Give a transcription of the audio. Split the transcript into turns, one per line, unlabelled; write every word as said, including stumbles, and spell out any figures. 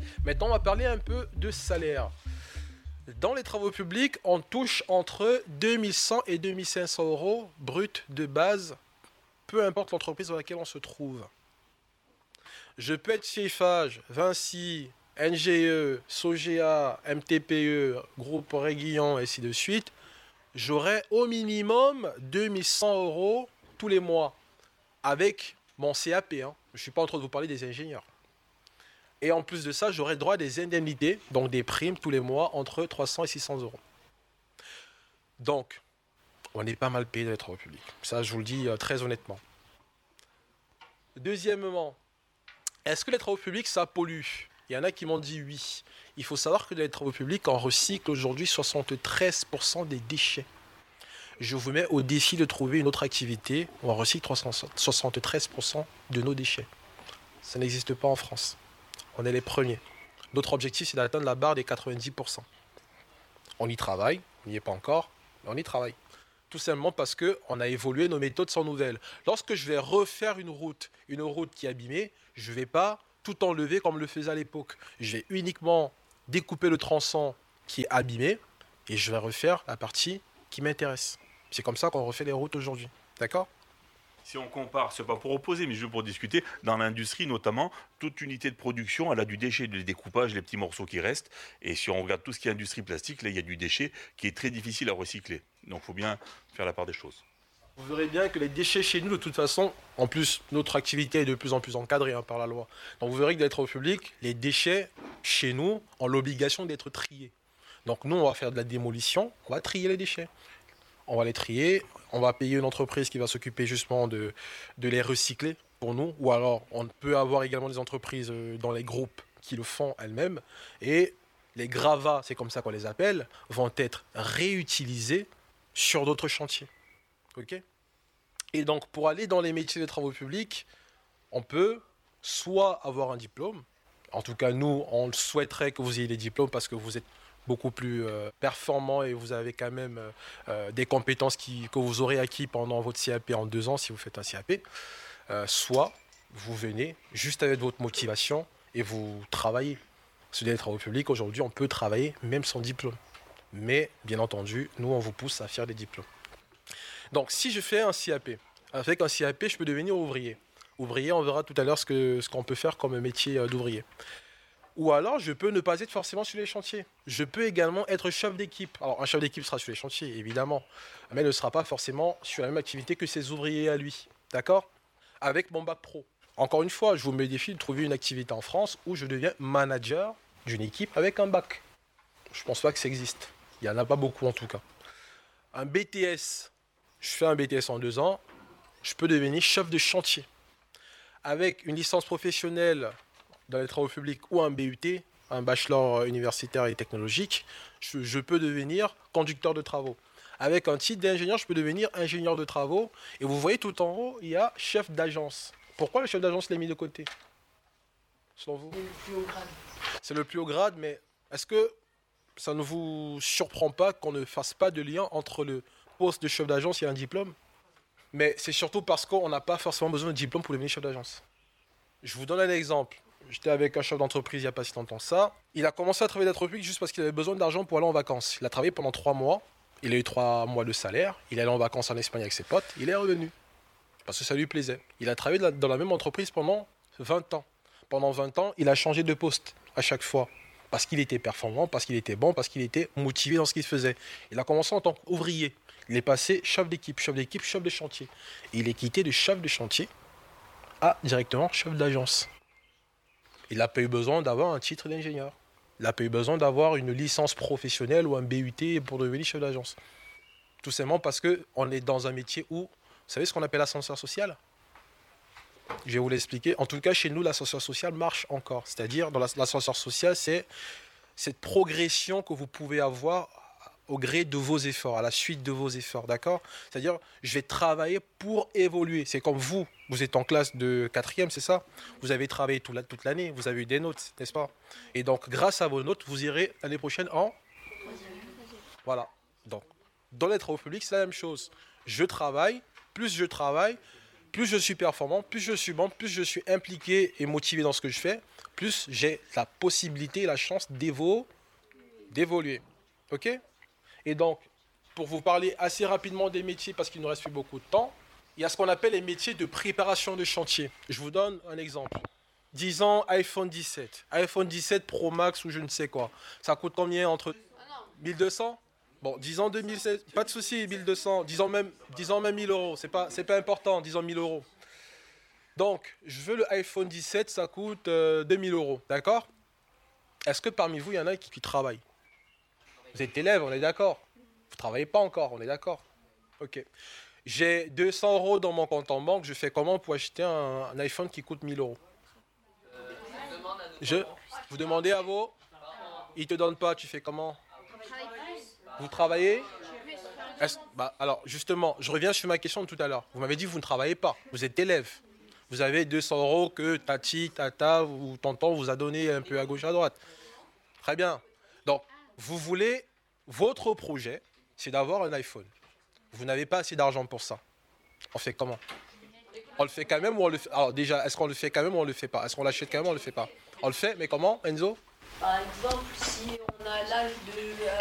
Maintenant, on va parler un peu de salaire. Dans les travaux publics, on touche entre deux mille cent et deux mille cinq cents euros brut de base, peu importe l'entreprise dans laquelle on se trouve. Je peux être chez Eiffage, Vinci, N G E, Sogea, M T P E, Groupe Réguillon, et ainsi de suite. J'aurai au minimum deux mille cent euros tous les mois avec mon C A P. Hein. Je ne suis pas en train de vous parler des ingénieurs. Et en plus de ça, j'aurai droit à des indemnités, donc des primes tous les mois entre trois cents et six cents euros. Donc, on est pas mal payé dans les travaux publics. Ça, je vous le dis euh, très honnêtement. Deuxièmement, est-ce que les travaux publics, ça pollue? Il y en a qui m'ont dit oui. Il faut savoir que dans les travaux publics, on recycle aujourd'hui soixante-treize pour cent des déchets. Je vous mets au défi de trouver une autre activité où on recycle soixante-treize pour cent de nos déchets. Ça n'existe pas en France. On est les premiers. Notre objectif, c'est d'atteindre la barre des quatre-vingt-dix pour cent. On y travaille, on n'y est pas encore, mais on y travaille. Tout simplement parce qu'on a évolué, nos méthodes sont nouvelles. Lorsque je vais refaire une route, une route qui est abîmée, je ne vais pas tout enlever comme le faisait à l'époque. Je vais uniquement découper le tronçon qui est abîmé et je vais refaire la partie qui m'intéresse. C'est comme ça qu'on refait les routes aujourd'hui. D'accord ?
Si on compare, c'est pas pour opposer, mais juste pour discuter, dans l'industrie notamment, toute unité de production, elle a du déchet, du découpage, les petits morceaux qui restent. Et si on regarde tout ce qui est industrie plastique, là, il y a du déchet qui est très difficile à recycler. Donc il faut bien faire la part des choses.
Vous verrez bien que les déchets chez nous, de toute façon, en plus, notre activité est de plus en plus encadrée hein, par la loi. Donc vous verrez que dans les travaux publics, les déchets, chez nous, ont l'obligation d'être triés. Donc nous, on va faire de la démolition, on va trier les déchets. On va les trier, on va payer une entreprise qui va s'occuper justement de, de les recycler pour nous. Ou alors, on peut avoir également des entreprises dans les groupes qui le font elles-mêmes. Et les gravats, c'est comme ça qu'on les appelle, vont être réutilisés sur d'autres chantiers. Ok ? Et donc, pour aller dans les métiers de travaux publics, on peut soit avoir un diplôme. En tout cas, nous, on souhaiterait que vous ayez des diplômes parce que vous êtes beaucoup plus euh, performant et vous avez quand même euh, des compétences qui, que vous aurez acquis pendant votre C A P en deux ans si vous faites un C A P. Euh, soit vous venez juste avec votre motivation et vous travaillez. Sur les travaux publics, aujourd'hui, on peut travailler même sans diplôme. Mais, bien entendu, nous, on vous pousse à faire des diplômes. Donc, si je fais un C A P, avec un C A P, je peux devenir ouvrier. Ouvrier, on verra tout à l'heure ce, que, ce qu'on peut faire comme métier euh, d'ouvrier. Ou alors, je peux ne pas être forcément sur les chantiers. Je peux également être chef d'équipe. Alors, un chef d'équipe sera sur les chantiers, évidemment, mais ne sera pas forcément sur la même activité que ses ouvriers à lui. D'accord ? Avec mon bac pro. Encore une fois, je vous mets le défi de trouver une activité en France où je deviens manager d'une équipe avec un bac. Je ne pense pas que ça existe. Il n'y en a pas beaucoup, en tout cas. Un B T S. Je fais un B T S en deux ans. Je peux devenir chef de chantier. Avec une licence professionnelle dans les travaux publics ou un B U T, un bachelor universitaire et technologique, je, je peux devenir conducteur de travaux. Avec un titre d'ingénieur, je peux devenir ingénieur de travaux. Et vous voyez tout en haut, il y a chef d'agence. Pourquoi le chef d'agence l'est mis de côté ? Selon vous ?
C'est le plus haut grade.
C'est le plus haut grade, mais est-ce que ça ne vous surprend pas qu'on ne fasse pas de lien entre le poste de chef d'agence et un diplôme ? Mais c'est surtout parce qu'on n'a pas forcément besoin de diplôme pour devenir chef d'agence. Je vous donne un exemple. J'étais avec un chef d'entreprise il n'y a pas si longtemps que ça. Il a commencé à travailler dans le public juste parce qu'il avait besoin d'argent pour aller en vacances. Il a travaillé pendant trois mois. Il a eu trois mois de salaire. Il est allé en vacances en Espagne avec ses potes. Il est revenu. Parce que ça lui plaisait. Il a travaillé dans la même entreprise pendant vingt ans. Pendant vingt ans, il a changé de poste à chaque fois. Parce qu'il était performant, parce qu'il était bon, parce qu'il était motivé dans ce qu'il faisait. Il a commencé en tant qu'ouvrier. Il est passé chef d'équipe, chef d'équipe, chef de chantier. Et il est quitté de chef de chantier à directement chef d'agence. Il n'a pas eu besoin d'avoir un titre d'ingénieur. Il n'a pas eu besoin d'avoir une licence professionnelle ou un B U T pour devenir chef d'agence. Tout simplement parce qu'on est dans un métier où, vous savez ce qu'on appelle l'ascenseur social ? Je vais vous l'expliquer. En tout cas, chez nous, l'ascenseur social marche encore. C'est-à-dire, dans l'ascenseur social, c'est cette progression que vous pouvez avoir au gré de vos efforts, à la suite de vos efforts, d'accord ? C'est-à-dire, je vais travailler pour évoluer. C'est comme vous, vous êtes en classe de quatrième, c'est ça ? Vous avez travaillé toute, la, toute l'année, vous avez eu des notes, n'est-ce pas ? Et donc, grâce à vos notes, vous irez l'année prochaine en... Voilà. Donc, dans les travaux publics, c'est la même chose. Je travaille, plus je travaille, plus je suis performant, plus je suis bon, plus je suis impliqué et motivé dans ce que je fais, plus j'ai la possibilité, la chance d'évo- d'évoluer. Ok? Et donc, pour vous parler assez rapidement des métiers, parce qu'il nous reste plus beaucoup de temps, il y a ce qu'on appelle les métiers de préparation de chantier. Je vous donne un exemple. Disons iPhone dix-sept. iPhone dix-sept Pro Max ou je ne sais quoi. Ça coûte combien entre mille deux cents? Bon, disons deux mille seize. Pas de souci, mille deux cents. Disons même, disons même mille euros. C'est pas, c'est pas important. Disons mille euros. Donc, je veux le iPhone dix-sept, ça coûte euh, deux mille euros. D'accord? Est-ce que parmi vous, il y en a qui, qui travaillent? Vous êtes élève, on est d'accord? Vous ne travaillez pas encore, on est d'accord? Ok. J'ai deux cents euros dans mon compte en banque. Je fais comment pour acheter un, un iPhone qui coûte mille euros? Je, vous demandez à vos, ils te donnent pas, tu fais comment? Vous travaillez? Est-ce- bah, alors justement, je reviens sur ma question de tout à l'heure. Vous m'avez dit que vous ne travaillez pas, vous êtes élève. Vous avez deux cents euros que tati, tata ou tonton vous a donné un peu à gauche, à droite. Très bien. Donc, vous voulez, votre projet, c'est d'avoir un iPhone. Vous n'avez pas assez d'argent pour ça. On fait comment? On le fait quand même ou on le fait... Alors déjà, est-ce qu'on le fait quand même ou on le fait pas? Est-ce qu'on l'achète quand même ou on le fait pas? On le fait, mais comment, Enzo?
Par exemple, si on a l'âge de